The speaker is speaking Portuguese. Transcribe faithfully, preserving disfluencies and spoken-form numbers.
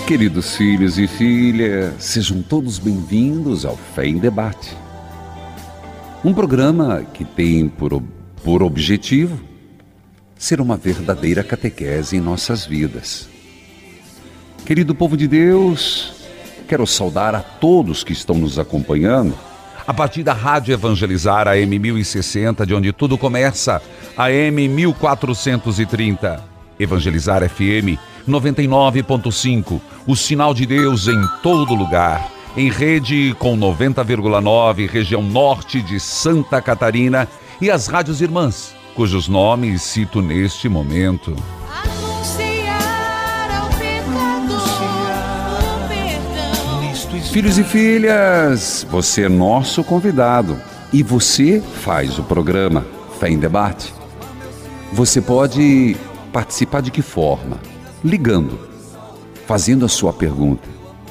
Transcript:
Queridos filhos e filhas, sejam todos bem-vindos ao Fé em Debate. Um programa que tem por, por objetivo ser uma verdadeira catequese em nossas vidas. Querido povo de Deus, quero saudar a todos que estão nos acompanhando a partir da Rádio Evangelizar A M mil e sessenta, de onde tudo começa, A M mil quatrocentos e trinta, Evangelizar F M noventa e nove ponto cinco, o sinal de Deus em todo lugar, em rede com noventa vírgula nove, região norte de Santa Catarina, e as rádios irmãs, cujos nomes cito neste momento. Filhos e filhas, você é nosso convidado e você faz o programa Fé em Debate. Você pode participar de que forma? Ligando, fazendo a sua pergunta.